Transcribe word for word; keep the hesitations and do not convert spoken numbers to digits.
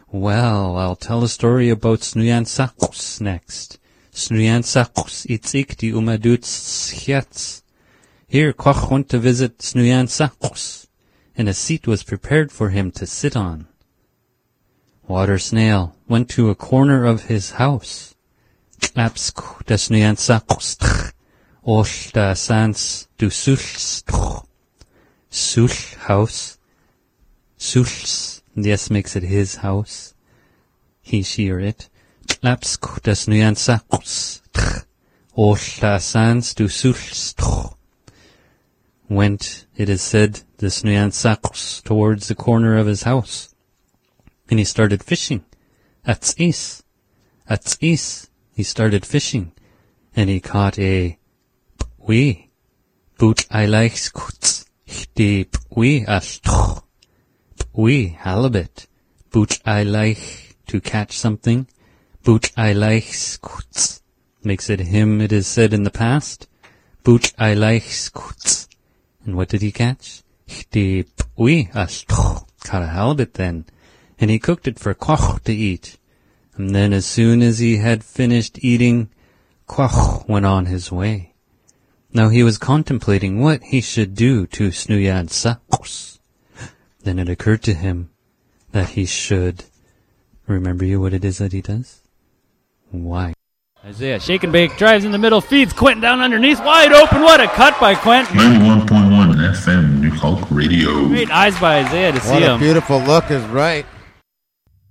Well, I'll tell a story about Snuyansakus next. Snuyansakus itzik di umaduts schiats. Here Quach went to visit Snuyansakus, and a seat was prepared for him to sit on. Water Snail went to a corner of his house. Klapsk da Snuyansakus tch, osh da sans du sulch tch. Sulch house. Sulch, yes, makes it his house. He, she, or it. Klapsk da Snuyansakus tch, osh da sans du sulch tch. Went, it is said, the Snuyansakus towards the corner of his house. And he started fishing. At is. At is. He started fishing. And he caught a p'wi. Boot I like skuts. De p'wi ashtoch. P'wi, halibut. Boot I like to catch something. Boot I like skuts. Makes it him, it is said in the past. Boot I like skuts. And what did he catch? De p'wi ashtoch. Caught a halibut then. And he cooked it for Quach to eat. And then as soon as he had finished eating, Quach went on his way. Now he was contemplating what he should do to Snuyansakus. Then it occurred to him that he should... Remember you what it is that he does? Why? Isaiah, shake and bake, drives in the middle, feeds Quentin down underneath, wide open, what a cut by Quentin. ninety-one point one F M, New Hulk Radio. Great eyes by Isaiah to see What a him. beautiful look is right.